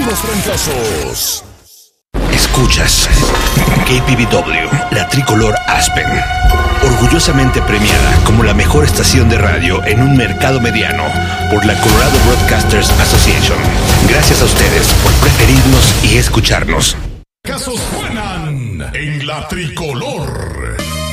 los trancazos. Escuchas KPVW, la tricolor Aspen, orgullosamente premiada como la mejor estación de radio en un mercado mediano por la Colorado Broadcasters Association. Gracias a ustedes por preferirnos y escucharnos. Casos suenan en la tricolor.